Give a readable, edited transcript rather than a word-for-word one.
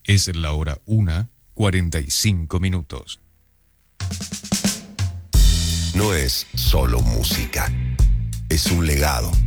Es la hora 1:45. No es solo música, es un legado.